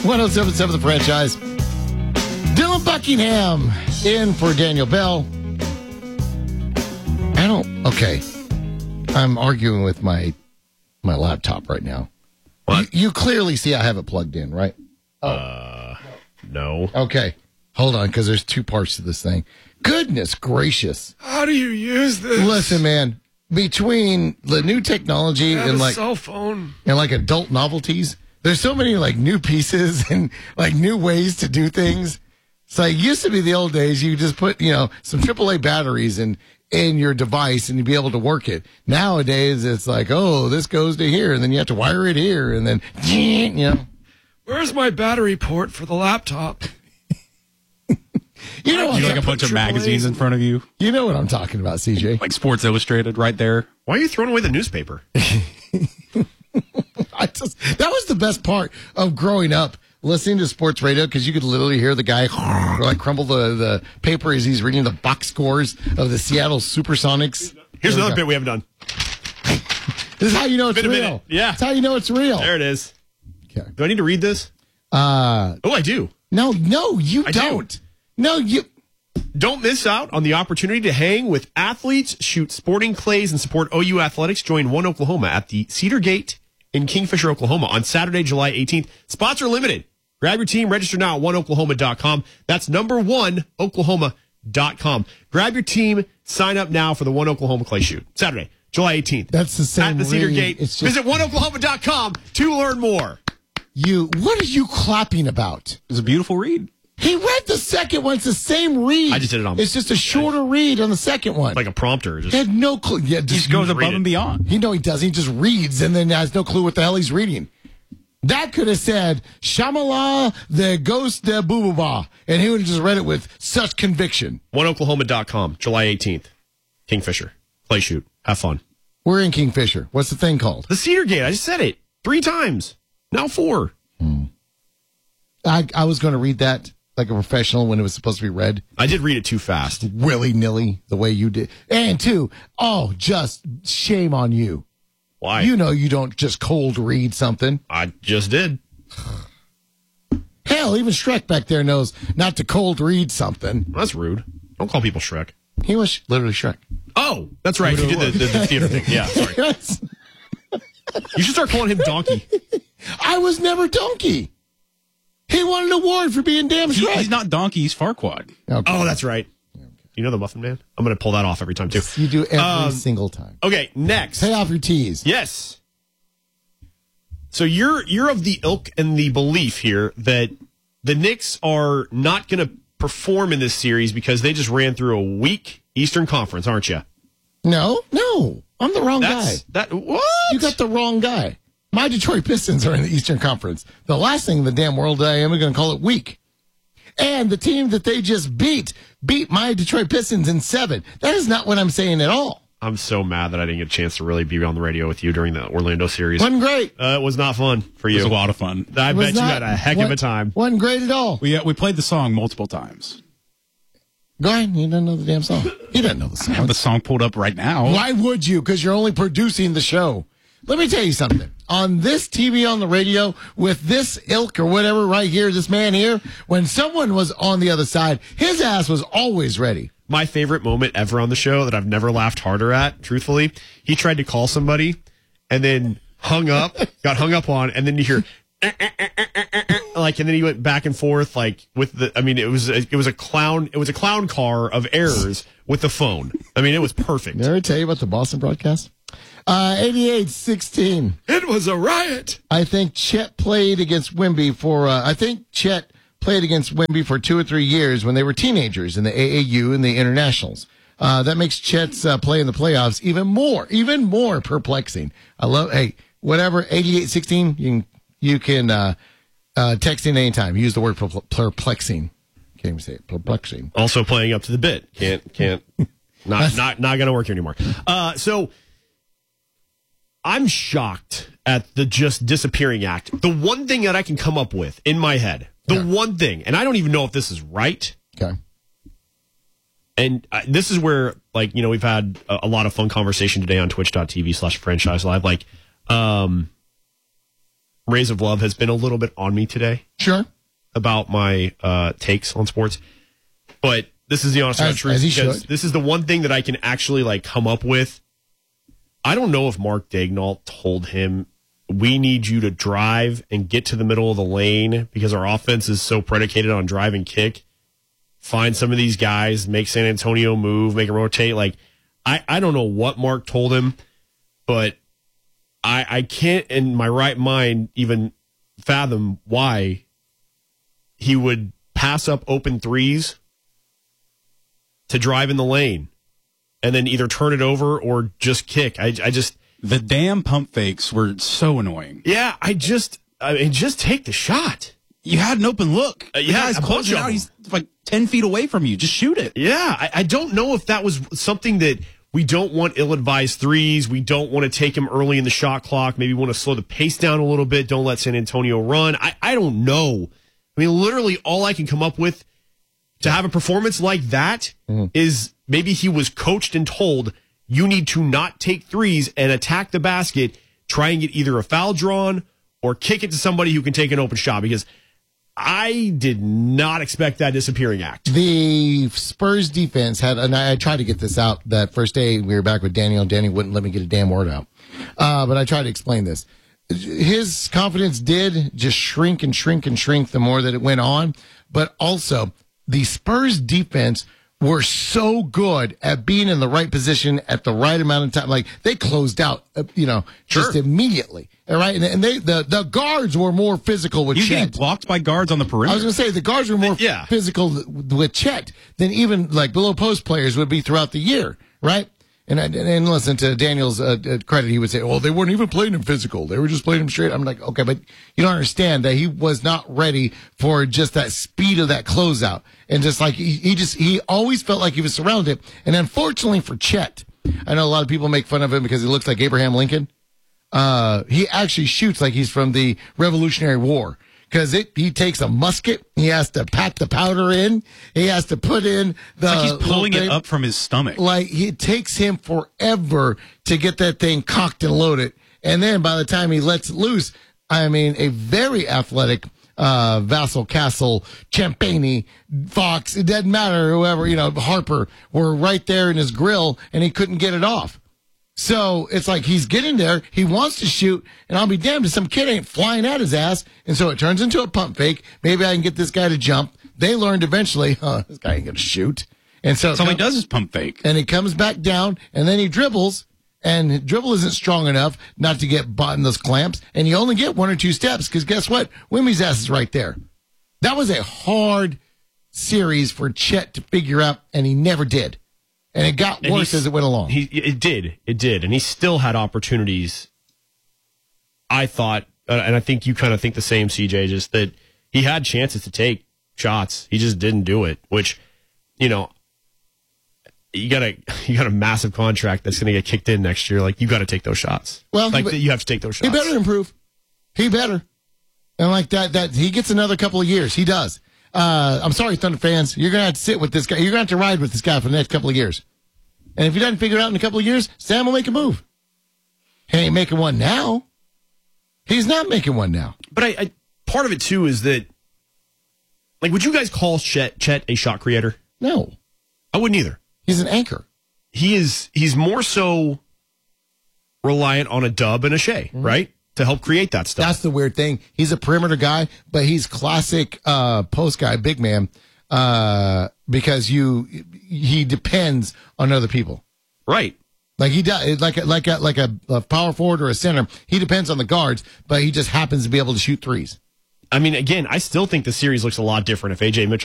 1077 The Franchise. Dylan Buckingham in for Daniel Bell. Okay. I'm arguing with my laptop right now. What? You clearly see I have it plugged in, right? No. Okay. Hold on, because there's two parts to this thing. Goodness gracious. How do you use this? Listen, man, between the new technology and like cell phone and like adult novelties, there's so many like new pieces and like new ways to do things. It's like, it used to be the old days, you just put, some AAA batteries in your device and you'd be able to work it. Nowadays, it's like, oh, this goes to here, and then you have to wire it here, and then, Where's my battery port for the laptop? You like a bunch of magazines in front of you? You know what I'm talking about, CJ. Like Sports Illustrated right there. Why are you throwing away the newspaper? That was the best part of growing up, listening to sports radio, because you could literally hear the guy like crumble the paper as he's reading the box scores of the Seattle Supersonics. Here's another bit we haven't done. This is how you know it's Been a real. minute. Yeah. That's how you know it's real. There it is. Okay. Do I need to read this? I do. No, you I don't. do. No, you... Don't miss out on the opportunity to hang with athletes, shoot sporting clays, and support OU athletics. Join One Oklahoma at the Cedar Gate in Kingfisher, Oklahoma on Saturday, July 18th. Spots are limited. Grab your team. Register now at oneoklahoma.com. That's number 1oklahoma.com. Grab your team. Sign up now for the One Oklahoma Clay Shoot. Saturday, July 18th. That's the same at the Cedar read. Gate. It's just... Visit oneoklahoma.com to learn more. What are you clapping about? It was a beautiful read. He read the second one. It's the same read. I just did it on. It's just a shorter read on the second one. Like a prompter. He had no clue. Yeah, He just goes above and beyond. He doesn't. He just reads and then has no clue what the hell he's reading. That could have said, Shamala, the ghost de Boobaba. And he would have just read it with such conviction. oneoklahoma.com, July 18th. Kingfisher. Play shoot. Have fun. We're in Kingfisher. What's the thing called? The Cedar Gate. I just said it 3 times. Now 4. I was going to read that like a professional when it was supposed to be read. I did read it too fast. Willy-nilly, the way you did. And two, just shame on you. Why? You know you don't just cold read something. I just did. Hell, even Shrek back there knows not to cold read something. That's rude. Don't call people Shrek. He was literally Shrek. Oh, that's right. You did the theater thing. Yeah, sorry. Yes. You should start calling him Donkey. I was never Donkey. He won an award for being damn Shrek. He's not Donkey, he's Farquaad. Okay. Oh, that's right. You know the Muffin Man? I'm going to pull that off every time, too. You do every single time. Okay, next. Pay off your tees. Yes. So you're of the ilk and the belief here that the Knicks are not going to perform in this series because they just ran through a weak Eastern Conference, aren't you? No. I'm the wrong guy. What? You got the wrong guy. My Detroit Pistons are in the Eastern Conference. The last thing in the damn world I am going to call it weak. And the team that they just beat my Detroit Pistons in 7. That is not what I'm saying at all. I'm so mad that I didn't get a chance to really be on the radio with you during the Orlando series. Wasn't great. It was not fun for you. It was a lot of fun. I bet you had a heck of a time. Wasn't great at all. We played the song multiple times. Go ahead. You didn't know the damn song. You didn't know the I song. have the song pulled up right now. Why would you? Because you're only producing the show. Let me tell you something. On this TV, on the radio, with this ilk or whatever right here, this man here, when someone was on the other side, his ass was always ready. My favorite moment ever on the show that I've never laughed harder at, truthfully, he tried to call somebody and then got hung up on, and then you hear like, and then he went back and forth like with it was a clown car of errors with the phone. I mean, it was perfect. Did I ever tell you about the Boston broadcast? 88-16. It was a riot. I think Chet played against Wemby for 2 or 3 years when they were teenagers in the AAU and the internationals. That makes Chet's play in the playoffs even more perplexing. I love, whatever, 88-16, you can text in anytime. Use the word perplexing. Can't even say it. Perplexing. Also playing up to the bit. Can't. Not going to work here anymore. So I'm shocked at the just disappearing act. The one thing that I can come up with in my head, one thing, and I don't even know if this is right. Okay. And this is where, we've had a lot of fun conversation today on twitch.tv/franchise live. Rays of Love has been a little bit on me today Sure. about my takes on sports. But this is the honest to God truth. As he because should. this is the one thing that I can actually like come up with. I don't know if Mark Daignault told him, we need you to drive and get to the middle of the lane because our offense is so predicated on drive and kick. Find some of these guys, make San Antonio move, make it rotate. Like, I don't know what Mark told him, but I can't in my right mind even fathom why he would pass up open threes to drive in the lane and then either turn it over or just kick. I just... The damn pump fakes were so annoying. Yeah, just take the shot. You had an open look. The yeah, guy's a bunch closing of out. them. He's like 10 feet away from you. Just shoot it. Yeah, I don't know if that was something that we don't want ill-advised threes. We don't want to take him early in the shot clock. Maybe want to slow the pace down a little bit. Don't let San Antonio run. I don't know. I mean, literally all I can come up with to have a performance like that is maybe he was coached and told, you need to not take threes and attack the basket, try and get either a foul drawn or kick it to somebody who can take an open shot, because I did not expect that disappearing act. The Spurs defense had, and I tried to get this out that first day we were back with Daniel, and Danny wouldn't let me get a damn word out. But I tried to explain this. His confidence did just shrink and shrink and shrink the more that it went on. But also, the Spurs defense were so good at being in the right position at the right amount of time. Like, they closed out, just immediately. All right. And the guards were more physical with You're getting Chet. blocked by guards on the perimeter. I was going to say the guards were more Yeah. physical with Chet than even like below post players would be throughout the year. Right. And listen, to Daniel's credit, he would say, "Oh, they weren't even playing him physical; they were just playing him straight." I'm like, okay, but you don't understand that he was not ready for just that speed of that closeout, and just like he always felt like he was surrounded. And unfortunately for Chet, I know a lot of people make fun of him because he looks like Abraham Lincoln. He actually shoots like he's from the Revolutionary War. Because he takes a musket, he has to pack the powder in, he has to put in the. It's like he's pulling little it up from his stomach. Like, it takes him forever to get that thing cocked and loaded. And then by the time he lets it loose, I mean, a very athletic Vassal, Castle, Champagny, Fox, it doesn't matter, whoever, Harper, were right there in his grill, and he couldn't get it off. So it's like he's getting there, he wants to shoot, and I'll be damned if some kid ain't flying at his ass, and so it turns into a pump fake. Maybe I can get this guy to jump. They learned eventually, this guy ain't going to shoot. And so That's all he does is pump fake. and he comes back down, and then he dribbles, and dribble isn't strong enough not to get bought in those clamps, and you only get one or two steps, because guess what? Wimmy's ass is right there. That was a hard series for Chet to figure out, and he never did. And it got worse as it went along. It did. And he still had opportunities, I thought, and I think you kind of think the same, CJ, just that he had chances to take shots. He just didn't do it, which, you got a massive contract that's going to get kicked in next year. Like, you got to take those shots. Well, you have to take those shots. He better improve. He better. And like that he gets another couple of years. He does. I'm sorry, Thunder fans. You're going to have to sit with this guy. You're going to have to ride with this guy for the next couple of years. And if he doesn't figure it out in a couple of years, Sam will make a move. He ain't making one now. He's not making one now. But I part of it, too, is that, like, would you guys call Chet a shot creator? No. I wouldn't either. He's an anchor. He's more so reliant on a Dub and a Shea, right? To help create that stuff. That's the weird thing. He's a perimeter guy, but he's classic post guy, big man, because he depends on other people. Right. Like he does, like a power forward or a center. He depends on the guards, but he just happens to be able to shoot threes. I mean, again, I still think the series looks a lot different if A.J. Mitchell